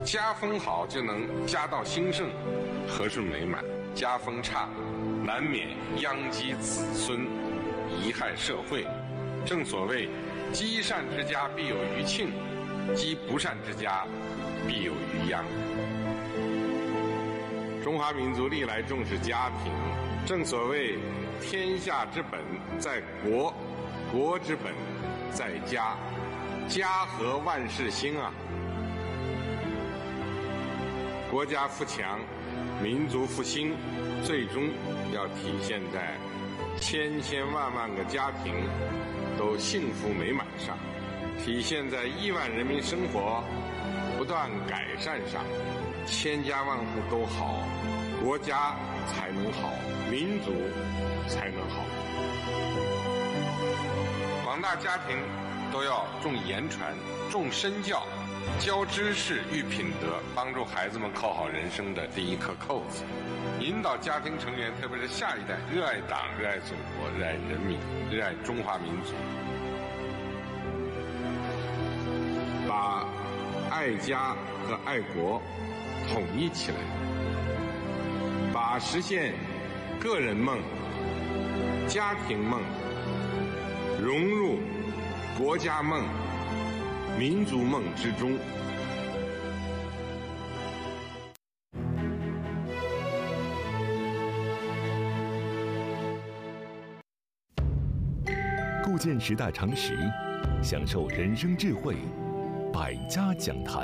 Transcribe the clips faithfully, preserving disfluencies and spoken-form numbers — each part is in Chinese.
家风好就能家道兴盛，和顺美满；家风差，难免殃及子孙，贻害社会。正所谓，积善之家必有余庆，积不善之家必有余殃。中华民族历来重视家庭，正所谓天下之本在国，国之本在家，家和万事兴啊。国家富强，民族复兴，最终要体现在千千万万个家庭都幸福美满上，体现在亿万人民生活不断改善上。千家万户都好，国家才能好，民族才能好。广大家庭都要重言传，重身教，教知识育品德，帮助孩子们扣好人生的第一颗扣子，引导家庭成员，特别是下一代，热爱党、热爱祖国、热爱人民、热爱中华民族，把爱家和爱国统一起来，把实现个人梦、家庭梦融入国家梦、民族梦之中。 构建时代常识，享受人生智慧，百家讲坛。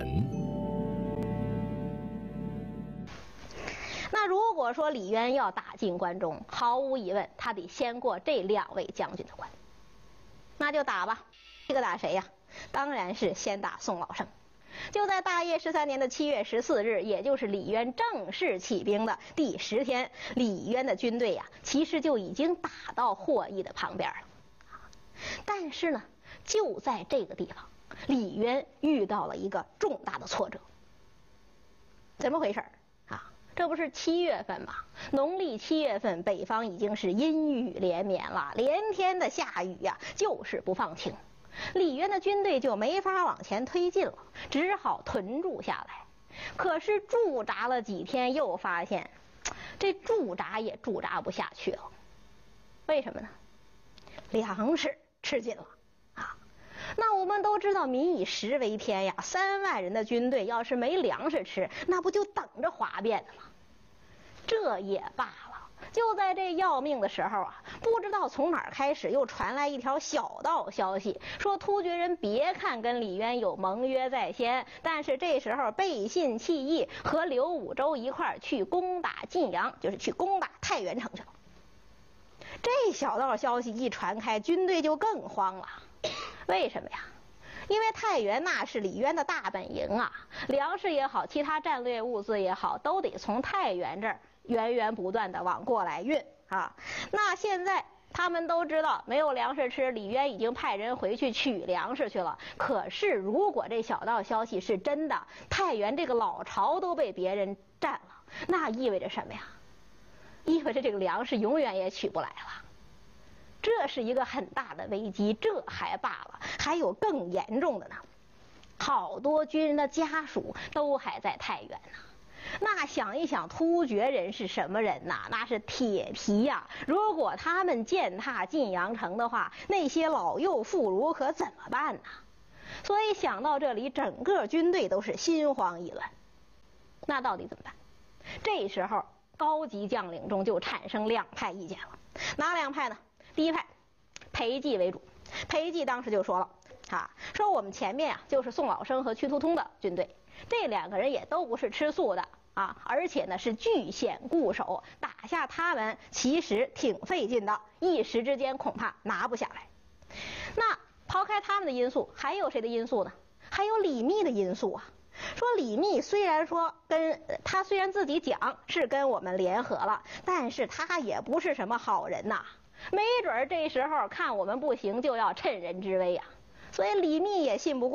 那如果说李渊要打进关中，毫无疑问，他得先过这两位将军的关。那就打吧，这个打谁呀？当然是先打宋老生。就在大业十三年的七月十四日，也就是李渊正式起兵的第十天，李渊的军队呀，其实就已经打到霍邑的旁边了。但是呢，就在这个地方，李渊遇到了一个重大的挫折。怎么回事啊？这不是七月份吗？农历七月份，北方已经是阴雨连绵了，连天的下雨呀，就是不放晴。李渊的军队就没法往前推进了，只好屯驻下来。可是驻扎了几天，又发现这驻扎也驻扎不下去了。为什么呢？粮食吃紧了啊！那我们都知道民以食为天呀，三万人的军队要是没粮食吃，那不就等着哗变了吗？这也罢了，就在这要命的时候啊，不知道从哪儿开始又传来一条小道消息，说突厥人别看跟李渊有盟约在先，但是这时候背信弃义，和刘武周一块儿去攻打晋阳，就是去攻打太原城去了。这小道消息一传开，军队就更慌了。为什么呀？因为太原那是李渊的大本营啊，粮食也好，其他战略物资也好，都得从太原这儿源源不断的往过来运啊。那现在他们都知道没有粮食吃，李渊已经派人回去取粮食去了。可是如果这小道消息是真的，太原这个老巢都被别人占了，那意味着什么呀？意味着这个粮食永远也取不来了。这是一个很大的危机。这还罢了，还有更严重的呢，好多军人的家属都还在太原呢。那想一想，突厥人是什么人呐？那是铁皮呀！如果他们践踏晋阳城的话，那些老幼妇孺可怎么办呢？所以想到这里，整个军队都是心慌意乱。那到底怎么办？这时候高级将领中就产生两派意见了。哪两派呢？第一派，裴寂为主。裴寂当时就说了啊，说我们前面啊就是宋老生和屈突通的军队，这两个人也都不是吃素的啊，而且呢是据险固守，打下他们其实挺费劲的，一时之间恐怕拿不下来。那抛开他们的因素，还有谁的因素呢？还有李密的因素啊。说李密虽然说跟他虽然自己讲是跟我们联合了，但是他也不是什么好人呐，没准这时候看我们不行，就要趁人之危啊。所以李密也信不过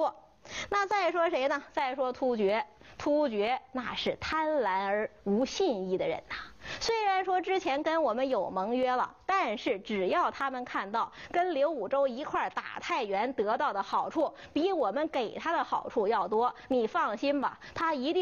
那再说谁呢？再说突厥。突厥那是贪婪而无信义的人呐、啊。虽然说之前跟我们有盟约了，但是只要他们看到跟刘武周一块打太原得到的好处比我们给他的好处要多，你放心吧，他一定